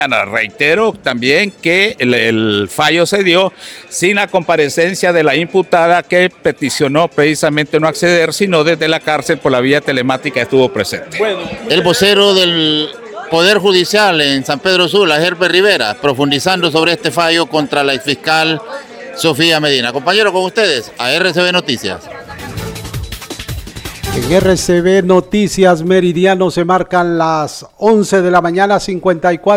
Reitero también que el fallo se dio sin la comparecencia de la imputada, que peticionó precisamente no acceder, sino desde la cárcel por la vía telemática estuvo presente. El vocero del Poder Judicial en San Pedro Sula, Herbert Rivera, profundizando sobre este fallo contra la exfiscal Sofía Medina. Compañero, con ustedes, a RCB Noticias. En RCB Noticias Meridiano se marcan las 11 de la mañana, 54.